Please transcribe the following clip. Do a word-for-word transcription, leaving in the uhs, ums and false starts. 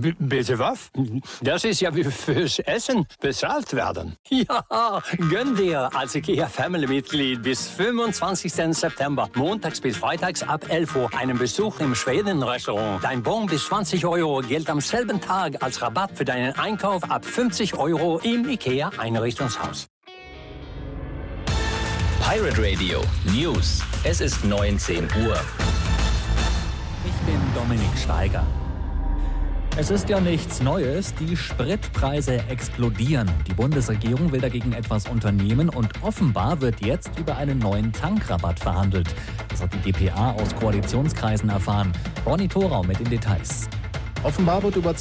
B- bitte was? Das ist ja wie fürs Essen bezahlt werden. Ja, gönn dir als IKEA Family-Mitglied bis fünfundzwanzigsten September, montags bis freitags ab elf Uhr, einen Besuch im Schweden-Restaurant. Dein Bon bis zwanzig Euro gilt am selben Tag als Rabatt für deinen Einkauf ab fünfzig Euro im IKEA-Einrichtungshaus. Pirate Radio News. Es ist neunzehn Uhr. Ich bin Dominik Steiger. Es ist ja nichts Neues, die Spritpreise explodieren. Die Bundesregierung will dagegen etwas unternehmen und offenbar wird jetzt über einen neuen Tankrabatt verhandelt. Das hat die D P A aus Koalitionskreisen erfahren. Ronny Thorau mit den Details. Offenbar wird über